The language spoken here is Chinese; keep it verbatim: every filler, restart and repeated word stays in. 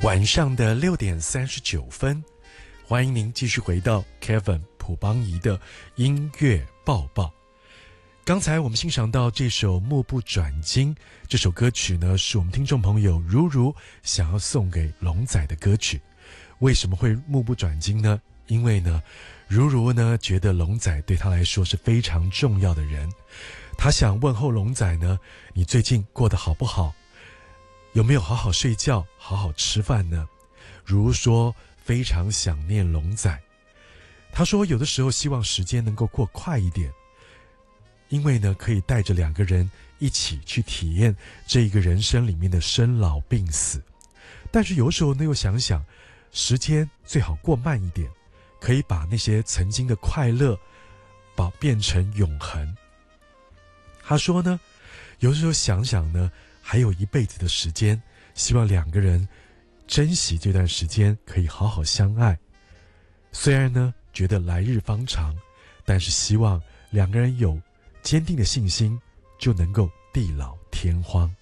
晚上的六点三十九分，欢迎您继续回到 Kevin 朴邦仪的音乐报报。刚才我们欣赏到这首《目不转睛》，这首歌曲呢是我们听众朋友如如想要送给龙仔的歌曲。为什么会目不转睛呢？因为呢，如如呢觉得龙仔对他来说是非常重要的人，他想问候龙仔呢，你最近过得好不好？有没有好好睡觉，好好吃饭呢？如如说非常想念龙仔，他说有的时候希望时间能够过快一点，因为呢可以带着两个人一起去体验这一个人生里面的生老病死。但是有时候呢又想想，时间最好过慢一点，可以把那些曾经的快乐把变成永恒。他说呢，有时候想想呢，还有一辈子的时间，希望两个人珍惜这段时间，可以好好相爱。虽然呢觉得来日方长，但是希望两个人有坚定的信心，就能够地老天荒。